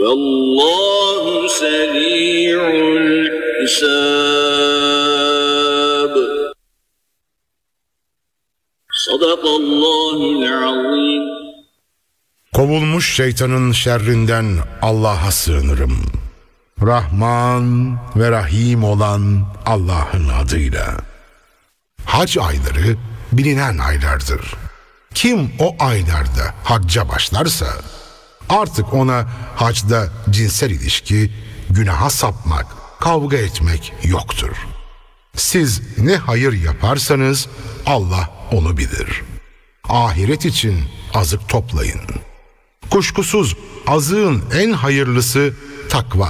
وَاللّٰهُ سَرِيعُ الْحِسَابِ. Sadakallahul azim. Kovulmuş şeytanın şerrinden Allah'a sığınırım. Rahman ve Rahim olan Allah'ın adıyla. Hac ayları bilinen aylardır. Kim o aylarda hacca başlarsa artık ona hacda cinsel ilişki, günaha sapmak, kavga etmek yoktur. Siz ne hayır yaparsanız Allah onu bilir. Ahiret için azık toplayın. Kuşkusuz azığın en hayırlısı takva.